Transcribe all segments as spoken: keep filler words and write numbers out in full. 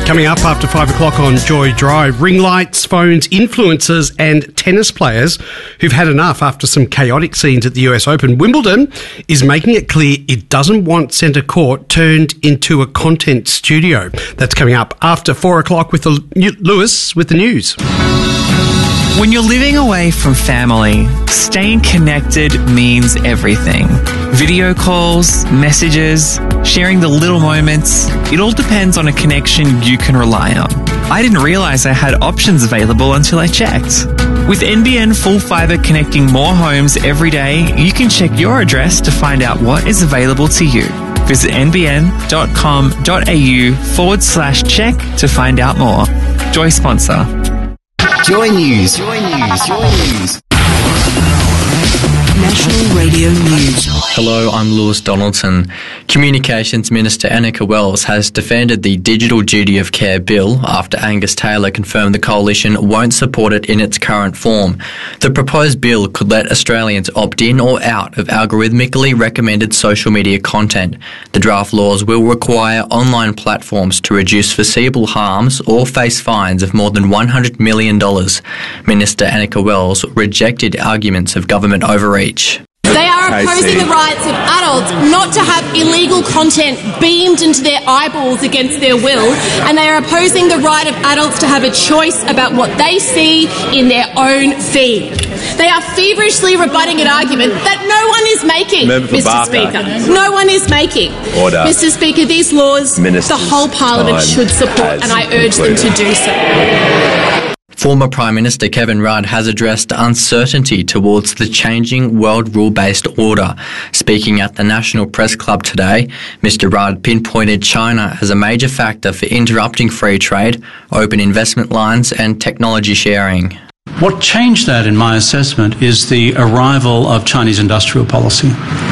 Coming up after five o'clock on Joy Drive, ring lights, phones, influencers and tennis players who've had enough after some chaotic scenes at the U S Open. Wimbledon is making it clear it doesn't want centre court turned into a content studio. That's coming up after four o'clock with the, Lewis with the news. When you're living away from family, staying connected means everything. Video calls, messages, sharing the little moments, it all depends on a connection you can rely on. I didn't realise I had options available until I checked. With N B N Full Fibre connecting more homes every day, you can check your address to find out what is available to you. Visit nbn.com.au forward slash check to find out more. Joy sponsor. Joy News. Joy News. Joy News. National Radio News. Hello, I'm Lewis Donaldson. Communications Minister Annika Wells has defended the Digital Duty of Care Bill after Angus Taylor confirmed the coalition won't support it in its current form. The proposed bill could let Australians opt in or out of algorithmically recommended social media content. The draft laws will require online platforms to reduce foreseeable harms or face fines of more than one hundred million dollars. Minister Annika Wells rejected arguments of government overreach. They are opposing the rights of adults not to have illegal content beamed into their eyeballs against their will, and they are opposing the right of adults to have a choice about what they see in their own feed. They are feverishly rebutting an argument that no one is making, Mister Barker. Speaker. No one is making. Order. Mister Speaker, these laws Minister's the whole Parliament should support, and I urge concluded. them to do so. Former Prime Minister Kevin Rudd has addressed uncertainty towards the changing world rule-based order. Speaking at the National Press Club today, Mister Rudd pinpointed China as a major factor for interrupting free trade, open investment lines and technology sharing. What changed that, in my assessment, is the arrival of Chinese industrial policy.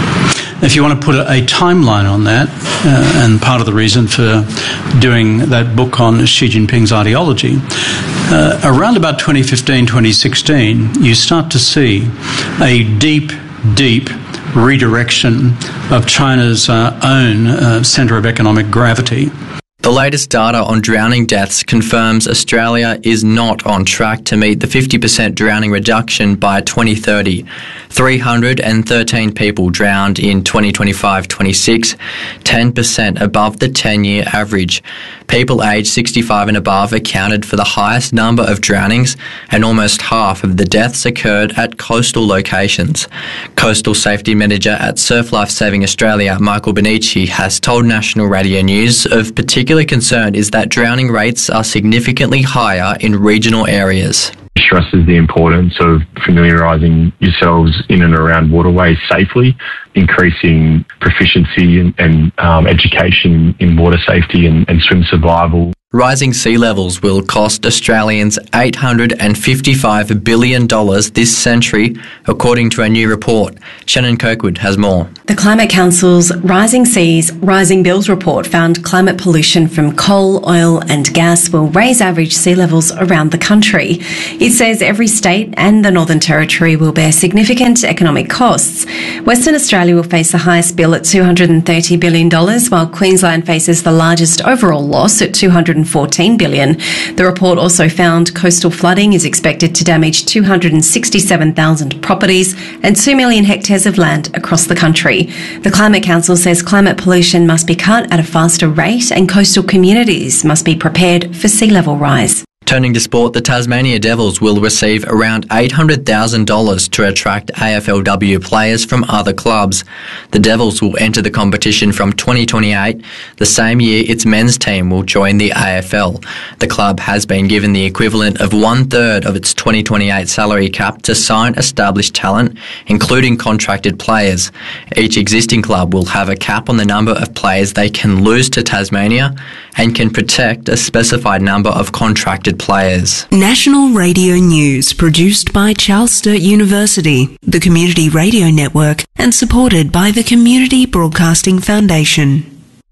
If you want to put a, a timeline on that, uh, and part of the reason for doing that book on Xi Jinping's ideology, uh, around about twenty fifteen, twenty sixteen, you start to see a deep, deep redirection of China's uh, own uh, centre of economic gravity. The latest data on drowning deaths confirms Australia is not on track to meet the fifty percent drowning reduction by twenty thirty. three hundred thirteen people drowned in twenty twenty-five twenty-six, ten percent above the ten-year average. People aged sixty-five and above accounted for the highest number of drownings, and almost half of the deaths occurred at coastal locations. Coastal Safety Manager at Surf Life Saving Australia, Michael Benici, has told National Radio News of particular concern is that drowning rates are significantly higher in regional areas. Stresses the importance of familiarising yourselves in and around waterways safely, increasing proficiency and, and um, education in water safety and, and swim survival. Rising sea levels will cost Australians eight hundred fifty-five billion dollars this century, according to a new report. Shannon Kirkwood has more. The Climate Council's Rising Seas, Rising Bills report found climate pollution from coal, oil and gas will raise average sea levels around the country. It says every state and the Northern Territory will bear significant economic costs. Western Australia will face the highest bill at two hundred thirty billion dollars, while Queensland faces the largest overall loss at two hundred fourteen billion dollars. The report also found coastal flooding is expected to damage two hundred sixty-seven thousand properties and two million hectares of land across the country. The Climate Council says climate pollution must be cut at a faster rate and coastal communities must be prepared for sea level rise. Turning to sport, the Tasmania Devils will receive around eight hundred thousand dollars to attract A F L W players from other clubs. The Devils will enter the competition from twenty twenty-eight, the same year its men's team will join the A F L. The club has been given the equivalent of one-third of its twenty twenty-eight salary cap to sign established talent, including contracted players. Each existing club will have a cap on the number of players they can lose to Tasmania and can protect a specified number of contracted players. National Radio News, produced by Charles Sturt University, the Community Radio Network, and supported by the Community Broadcasting Foundation.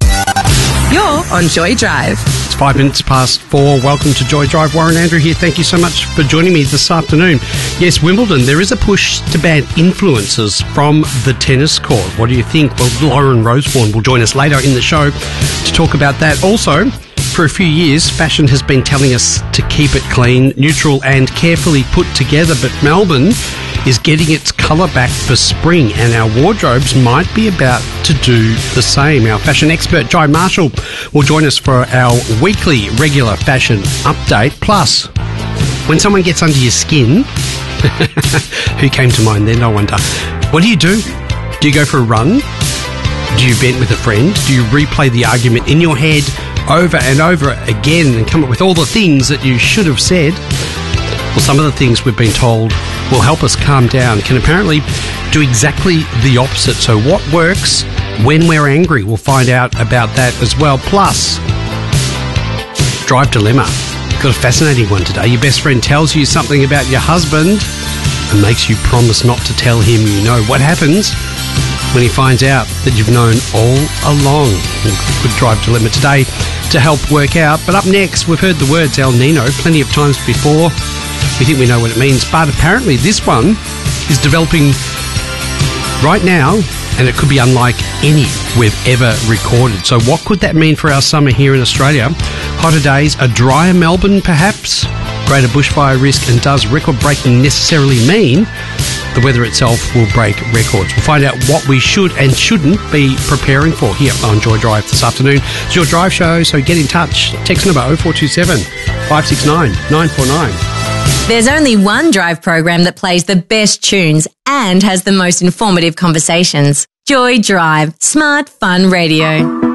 You're on Joy Drive. It's five minutes past four. Welcome to Joy Drive. Warren Andrew here. Thank you so much for joining me this afternoon. Yes, Wimbledon, there is a push to ban influencers from the tennis court. What do you think? Well, Lauren Roseborn will join us later in the show to talk about that. Also, For a few years, fashion has been telling us to keep it clean, neutral and carefully put together, but Melbourne is getting its colour back for spring and our wardrobes might be about to do the same. Our fashion expert, Jai Marshall, will join us for our weekly regular fashion update. Plus, when someone gets under your skin, who came to mind then, I wonder, what do you do? Do you go for a run? Do you vent with a friend? Do you replay the argument in your head over and over again and come up with all the things that you should have said? Well, some of the things we've been told will help us calm down can apparently do exactly the opposite. So what works when we're angry? We'll find out about that as well. Plus, Drive Dilemma. Got a fascinating one today. Your best friend tells you something about your husband and makes you promise not to tell him you know. What happens when he finds out that you've known all along? Good Drive Dilemma today to help work out. But up next, we've heard the words El Nino plenty of times before. We think we know what it means, but apparently this one is developing right now and it could be unlike any we've ever recorded. So what could that mean for our summer here in Australia? Hotter days, a drier Melbourne perhaps, greater bushfire risk, and does record breaking necessarily mean the weather itself will break records? We'll find out what we should and shouldn't be preparing for here on Joy Drive this afternoon. It's your drive show, so get in touch. Text number oh four two seven, five six nine, nine four nine. There's only one Drive program that plays the best tunes and has the most informative conversations. Joy Drive, smart, fun radio.